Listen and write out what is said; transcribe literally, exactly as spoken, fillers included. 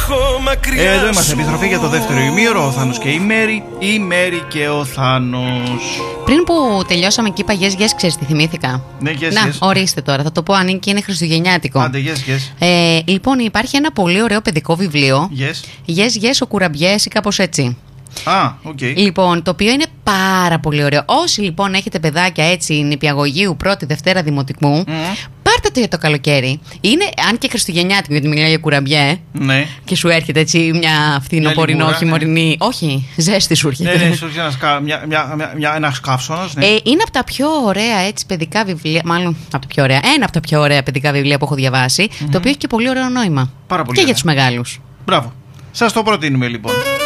Ε, εδώ είμαστε, επιστροφή για το δεύτερο ημίωρο. Ο Θάνος και η Μέρη, η Μέρη και ο Θάνος. Πριν που τελειώσαμε εκεί, είπα yes, yes, ξέρεις τι θυμήθηκα. Ναι, yes, Να, yes. ορίστε τώρα, θα το πω αν και είναι χριστουγεννιάτικο. Άντε, yes, yes. Ε, λοιπόν, υπάρχει ένα πολύ ωραίο παιδικό βιβλίο. Yes. Yes, yes, ο Κουραμπιές ή κάπως έτσι. Α, οκ. Okay. Λοιπόν, το οποίο είναι πάρα πολύ ωραίο. Όσοι λοιπόν έχετε παιδάκια έτσι νηπιαγωγείου πρώτη, Δευτέρα δημοτικού, mm. πάρτε το για το καλοκαίρι. Είναι, αν και χριστουγεννιάτικο, γιατί μιλάει για κουραμπιέ. Ναι. Και σου έρχεται έτσι μια φθινοπορεινό, χειμωρινή. Ναι. Όχι, ζέστη σου έρχεται. Ναι, ναι, σου έρχεται ένα, σκα, μια, μια, μια, ένας καύσωνας. Ναι. Ε, είναι από τα πιο ωραία έτσι παιδικά βιβλία. Μάλλον από τα πιο ωραία. Ένα από τα πιο ωραία παιδικά βιβλία που έχω διαβάσει. Mm-hmm. Το οποίο έχει και πολύ ωραίο νόημα. Πάρα πολύ και ωραία. Για τους μεγάλους. Μπράβο. Σας το προτείνουμε λοιπόν.